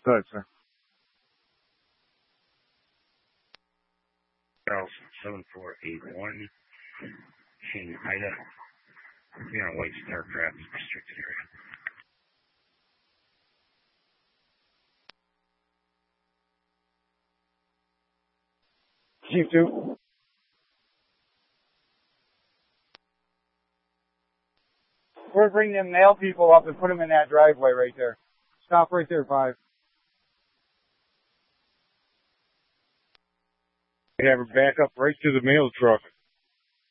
Go ahead, sir. Charles 7481, King Ida. You're on White Starcraft restricted area. Chief 2. We're bringing them nail people up and put them in that driveway right there. Stop right there, 5. We have her back up right to the mail truck.